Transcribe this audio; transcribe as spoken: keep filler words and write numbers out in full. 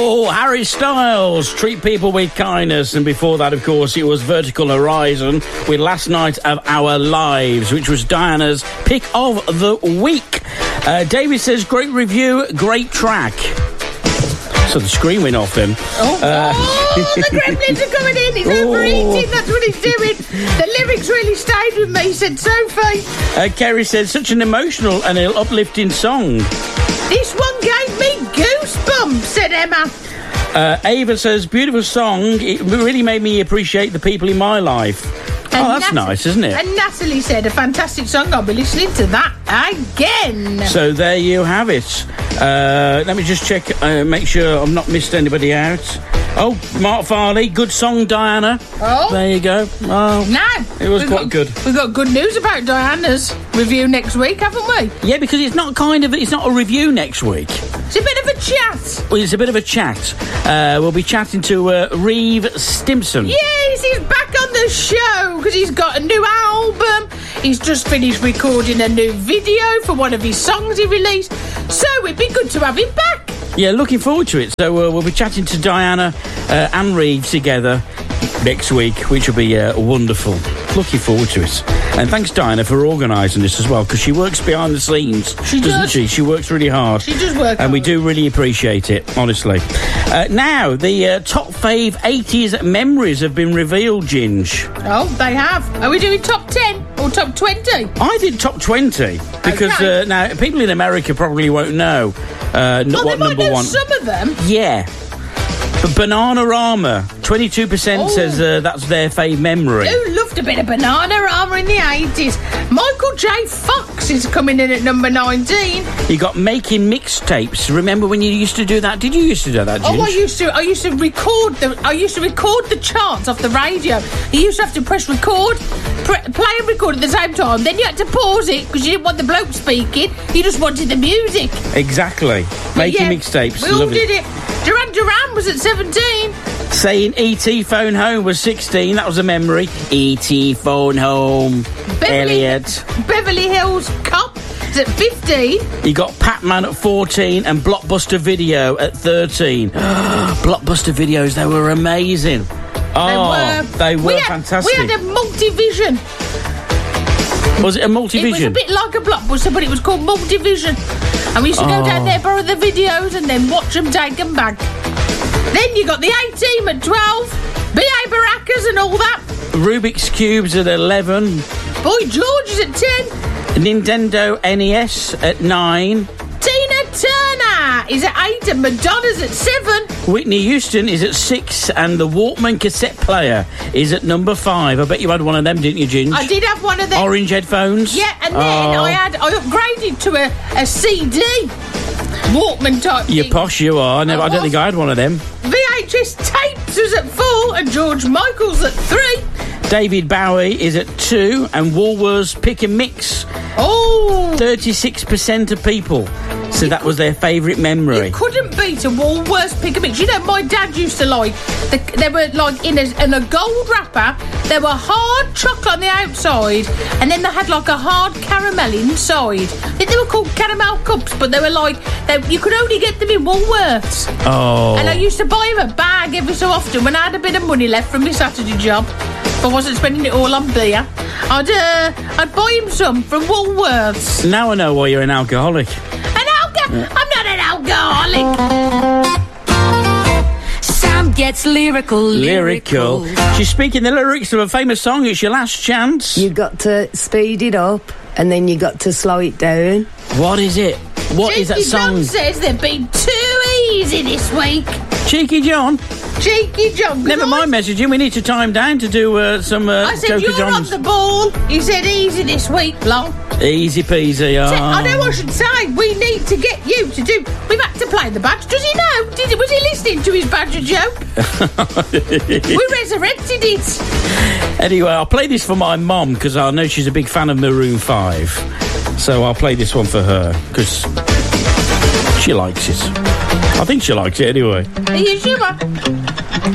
Oh, Harry Styles, Treat People with Kindness. And before that, of course, it was Vertical Horizon with Last Night of Our Lives, which was Diana's pick of the week. Uh, David says, great review, great track. So the screen went off then. Oh, uh, oh the gremlins are coming in. He's oh. overeating. That's what he's doing. The lyrics really stayed with me, said Sophie. Uh, Kerry said, such an emotional and uplifting song. This one gave me goosebumps, said Emma. Uh, Ava says, beautiful song. It really made me appreciate the people in my life. And oh, that's Nat- nice, isn't it? And Natalie said, a fantastic song. I'll be listening to that again. So there you have it. Uh, let me just check, uh, make sure I've not missed anybody out. Oh, Mark Farley, good song, Diana. Oh. There you go. Oh, now, it was quite got, good. We've got good news about Diana's review next week, haven't we? Yeah, because it's not kind of, it's not a review next week. It's a bit of a chat. Well, it's a bit of a chat. Uh, we'll be chatting to uh, Reeve Stimpson. Yes, he's back on the show because he's got a new album. He's just finished recording a new video for one of his songs he released. So it'd be good to have him back. Yeah, looking forward to it. So uh, we'll be chatting to Diana uh, and Reeve together next week, which will be uh, wonderful. Looking forward to it. And thanks, Diana, for organising this as well, because she works behind the scenes, she doesn't does. she? She works really hard. She does work And hard. we do really appreciate it, honestly. Uh, now, the uh, top fave eighties memories have been revealed, Ginge. Oh, they have. Are we doing top ten or top twenty? I did top twenty, because okay. uh, now, people in America probably won't know uh, well, what they might number know one. some of them. Yeah. But Bananarama, twenty-two percent oh. says uh, that's their fave memory. Who loved a bit of Bananarama in the eighties? Michael J. Fox is coming in at number nineteen. You got making mixtapes. Remember when you used to do that? Did you used to do that, Ginge? Oh, I used to. I used to record the. I used to record the charts off the radio. You used to have to press record, pre- play and record at the same time. Then you had to pause it because you didn't want the bloke speaking. You just wanted the music. Exactly. Making yeah, mixtapes. We all did it. Duran Duran was at seventeen. Saying E T Phone Home was sixteen. That was a memory. E T Phone Home. Beverly, Elliot. Beverly Hills Cop is at fifteen. You got Pac-Man at fourteen and Blockbuster Video at thirteen. Blockbuster videos, they were amazing. Oh, they were, they were we had, fantastic. We had a multivision. Was it a multivision? It was a bit like a Blockbuster, but it was called Multivision. And we used to go oh. down there, borrow the videos, and then watch them, take them back. Then you got the A-Team at twelve, B A Baracas and all that. Rubik's Cubes at eleven. Boy George is at ten. Nintendo N E S at nine. Tina Turner is at eight and Madonna's at seven. Whitney Houston is at six and the Walkman cassette player is at number five. I bet you had one of them, didn't you, Ginge? I did have one of them. Orange headphones? Yeah, and then oh. I had I upgraded to a, a C D Walkman type You're thing. posh, you are. I, never, I, I don't think I had one of them. V H S tapes was at four and George Michael's at three. David Bowie is at two and Woolworths Pick and Mix. Oh! thirty-six percent of people said that was their favourite memory. You couldn't beat a Woolworths Pick and Mix. You know, my dad used to like, the, they were like in a, in a gold wrapper, they were hard chocolate on the outside, and then they had like a hard caramel inside. I think they were called caramel cups, but they were like, they, you could only get them in Woolworths. Oh. And I used to buy him a bag every so often when I had a bit of money left from my Saturday job. If I wasn't spending it all on beer, I'd, uh, I'd buy him some from Woolworths. Now I know why you're an alcoholic. An alcoholic? Yeah. I'm not an alcoholic. Sam gets lyrical, lyrical. Lyrical. She's speaking the lyrics of a famous song. It's your last chance. You got to speed it up and then you got to slow it down. What is it? What Cheeky is that song? John says they've been too easy this week. Cheeky John? Cheeky John. Never mind messaging. We need to time down to do uh, some uh, I said Joker you're Johns. on the ball. You said easy this week, Long. Easy peasy. Oh. I know I should say we need to get you to do. We've had to play the badge. Does he know? Did was he listening to his badger joke? We resurrected it. Anyway, I'll play this for my mum because I know she's a big fan of Maroon five. So I'll play this one for her because she likes it. I think she likes it anyway. Are you sure?